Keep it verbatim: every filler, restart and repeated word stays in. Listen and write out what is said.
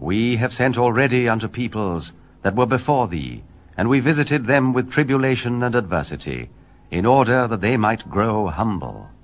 We have sent already unto peoples that were before thee, and we visited them with tribulation and adversity, in order that they might grow humble.